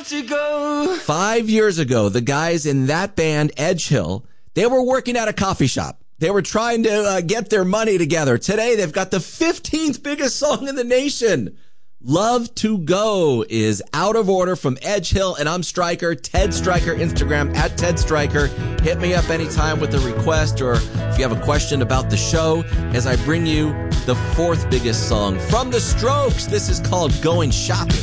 to go. 5 years ago, the guys in that band, Edge Hill, they were working at a coffee shop. They were trying to get their money together. Today, they've got the 15th biggest song in the nation. Love to Go is Out of Order from Edge Hill, and I'm Stryker, Ted Stryker, Instagram at Ted Stryker. Hit me up anytime with a request or if you have a question about the show as I bring you the 4th biggest song from The Strokes. This is called Going Shopping.